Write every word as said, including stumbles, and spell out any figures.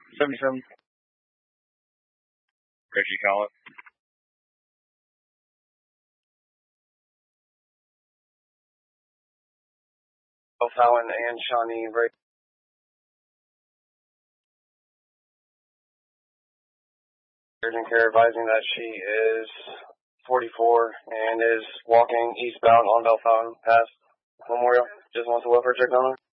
seventy-seven. Reggie Collins. Both Helen and Shawnee, right? Urgent care advising that she is forty-four and is walking eastbound on Bell Fountain past Memorial. Just wants a welfare check on her.